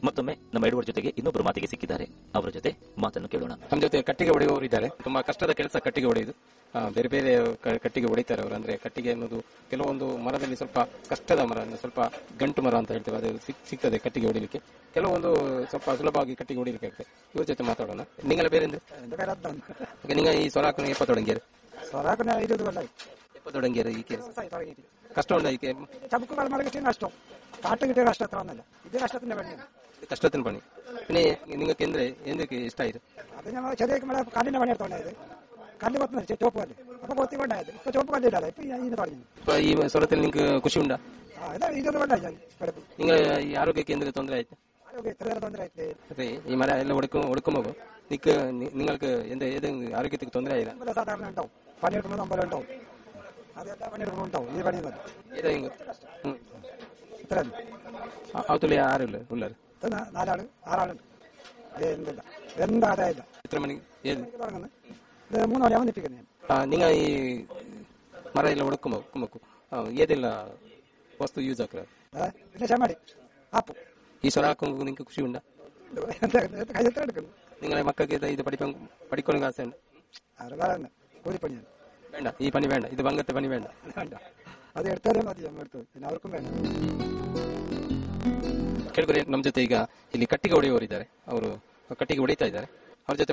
ಮತ್ತೊಮ್ಮೆ ನಮ್ಮ ಎಡವರ್ ಜೊತೆಗೆ ಇನ್ನೊಬ್ಬರು ಮಾತಿಗೆ ಸಿಕ್ಕಿದ್ದಾರೆ. ಅವರ ಜೊತೆ ಮಾತನ್ನು ಕೇಳೋಣ. ನಮ್ಮ ಜೊತೆ ಕಟ್ಟಿಗೆ ಹೊಡೆಯುವವರು ಇದ್ದಾರೆ. ತುಂಬಾ ಕಷ್ಟದ ಕೆಲಸ ಕಟ್ಟಿಗೆ ಹೊಡೆಯುವುದು. ಬೇರೆ ಬೇರೆ ಕಟ್ಟಿಗೆ ಹೊಡಿತಾರೆ ಅವರು. ಅಂದ್ರೆ ಕಟ್ಟಿಗೆ ಅನ್ನೋದು ಕೆಲವೊಂದು ಮರದಲ್ಲಿ ಸ್ವಲ್ಪ ಕಷ್ಟದ ಮರ, ಸ್ವಲ್ಪ ಗಂಟು ಮರ ಅಂತ ಹೇಳ್ತೇವೆ, ಅದು ಸಿಗ್ತದೆ ಕಟ್ಟಿಗೆ ಹೊಡಿಲಿಕ್ಕೆ. ಕೆಲವೊಂದು ಸ್ವಲ್ಪ ಸುಲಭವಾಗಿ ಕಟ್ಟಿಗೆ ಹೊಡಿಲಿಕ್ಕೆ ಆಗ್ತದೆ. ಇವ್ರ ಜೊತೆ ಮಾತಾಡೋಣ. ನಿಂಗೆಲ್ಲ ಬೇರೆ ನಿಂಗ ಈ ಸೊರಾಕನ ಎಪ್ಪ ತೊಡಂಗಿಯರು എപ്പത്തോടെങ്കിയത് ഈ കേസ് കഷ്ടമുണ്ടോ ഈ കഷ്ടത്തിന് പണി? പിന്നെ നിങ്ങൾക്ക് എന്തൊക്കെ ഇഷ്ടമായിരുന്നു? അത് ഞങ്ങൾ ചെറിയ കല്ലിന്റെ പണി എടുത്തോണ്ടായത്. കല്ല് കൊത്തുന്നത് ചോപ്പ് കല്ല്. അപ്പൊ കൊത്തിക്കൊണ്ടായത്. ഇപ്പൊ ചോപ്പ് കല്ലില്ല. ഇപ്പൊ ഈ സ്വരത്തിൽ നിങ്ങൾക്ക് ಖುಷಿയുണ്ടോ? നിങ്ങൾ ഈ ആരോഗ്യ കേന്ദ്രത്തിൽ ತೊಂದರೆ ಆಯ್ತು? അതെ, ഈ മര എല്ലാം ഒടുക്കുമ്പോ നിങ്ങൾക്ക് ഏത് ആരോഗ്യത്തിന് ತೊಂದರೆ ആയില്ല? സാധാരണ ഉണ്ടാവും. പണിയെടുക്കുമ്പോൾ അമ്പലം ഉണ്ടാവും. അതെല്ലാം പണിയെടുക്കുമ്പോൾ ഉണ്ടാവും. ഈ പണി അവത്തുള്ള ആരുമില്ല പിള്ളേർ? 4 ആള് 6 ആളുണ്ട്. എന്താ ആദായമില്ല. എത്ര മണി തുടങ്ങുന്നത്? 3 മണിയാകുമ്പോൾ നിൽപ്പിക്കുന്നത്. നിങ്ങൾ ഈ മര എല്ലാം ഒടുക്കുമ്പോ ഏതെಲ್ಲ ವಸ್ತು ಯೂಸ್ ಆಗ್ತದೆ? പിന്നെ ചെമ്മടി ആപ്പു. ഈ സ്വരാക്കുമ്പോൾ നിങ്ങൾക്ക് ಖುಷಿയുണ്ടോ? കയ്യെടുക്കുന്നു. നിങ്ങളെ മക്കൾക്ക് ഇത് പഠിക്കണം ആശയുണ്ട്? കൂലിപ്പണിയാണ്. വേണ്ട, ഈ പണി വേണ്ട, ഇത് ഭംഗത്തെ പണി വേണ്ട. വേണ്ട, അത് എടുത്താലേ മതി. എടുത്തു പിന്നെ അവർക്കും വേണ്ട. ಕೇಳಿದ್ರೆ ನಮ್ಮ ಜೊತೆ ಈಗ ಇಲ್ಲಿ ಕಟ್ಟಿಗೆ ಹೊಡೆಯುವವರು ಇದ್ದಾರೆ. ಅವರು ಕಟ್ಟಿಗೆ ಹೊಡಿತಾ ಇದ್ದಾರೆ.